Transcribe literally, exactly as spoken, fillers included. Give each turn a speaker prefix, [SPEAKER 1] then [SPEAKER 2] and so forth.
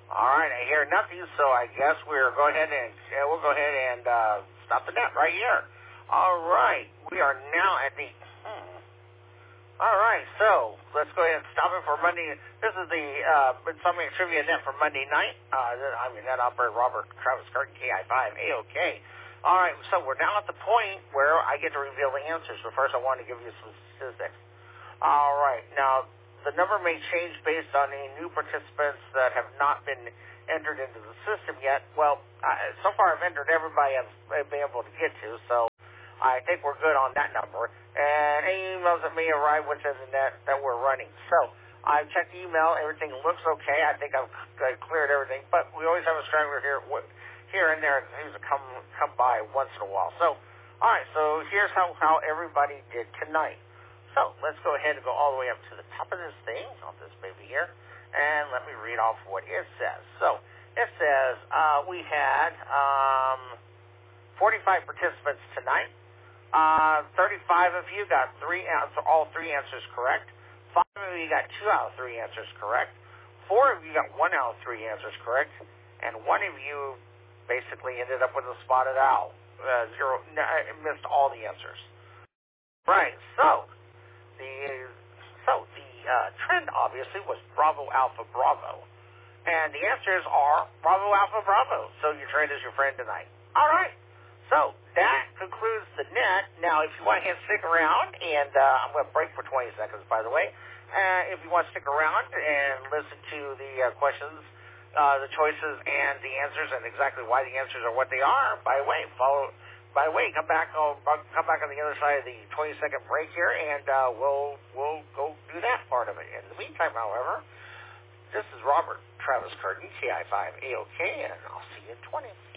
[SPEAKER 1] All right, I hear nothing, so I guess we're go ahead and uh, we'll go ahead and uh, stop the net right here. All right, we are now at the. Hmm. All right, so let's go ahead and stop it for Monday. This is the uh, Insomniac Trivia Net for Monday night. Uh, I'm your net operator, Robert Travis Curtin, K I five, A-OK. All right, so we're now at the point where I get to reveal the answers, but first I want to give you some statistics. All right, now the number may change based on any new participants that have not been entered into the system yet. Well, uh, so far I've entered everybody I've been able to get to, so I think we're good on that number. And any emails that may arrive within the net that we're running. So I've checked the email. Everything looks okay. I think I've, I've cleared everything. But we always have a straggler here here and there that seems to come, come by once in a while. So, all right. So here's how, how everybody did tonight. So let's go ahead and go all the way up to the top of this thing, on this baby here. And let me read off what it says. So it says uh, we had um, forty-five participants tonight. Uh, thirty-five of you got three answers, all three answers correct. Five of you got two out of three answers correct. Four of you got one out of three answers correct. And one of you basically ended up with a spotted owl. Uh, zero, n- missed all the answers. Right, so the, so the uh, trend obviously was Bravo Alpha Bravo. And the answers are Bravo Alpha Bravo. So your trend is your friend tonight. All right. So that concludes the net. Now, if you want to stick around, and uh, I'm going to break for twenty seconds, by the way. Uh, if you want to stick around and listen to the uh, questions, uh, the choices, and the answers, and exactly why the answers are what they are, by the way, follow. By the way, come back. On, come back on the other side of the twenty second break here, and uh, we'll we'll go do that part of it. In the meantime, however, this is Robert Travis Curtin, K I five A O K, and I'll see you in twenty.